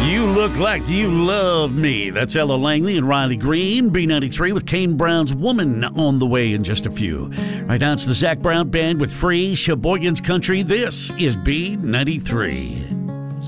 You look like you love me. That's Ella Langley and Riley Green. B93 with Kane Brown's Woman on the way in just a few. Right now it's the Zac Brown Band with Free Sheboygan's Country. This is B93.